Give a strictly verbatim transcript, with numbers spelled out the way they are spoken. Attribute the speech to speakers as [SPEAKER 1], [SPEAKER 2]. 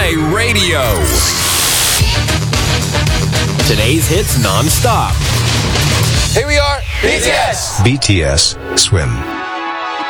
[SPEAKER 1] Play Radio. Today's hits non-stop.
[SPEAKER 2] Here we are, B T S.
[SPEAKER 3] B T S, Swim.